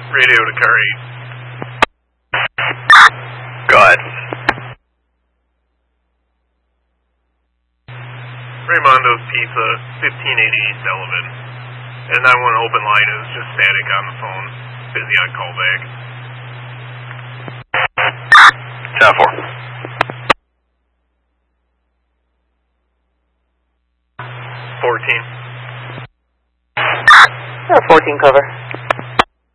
Radio to car 8. Go ahead. Raymondo's Pizza, 1580 East Sullivan. And 911 open line is just static on the phone. Busy on callback. 10-4. 14. 14 cover.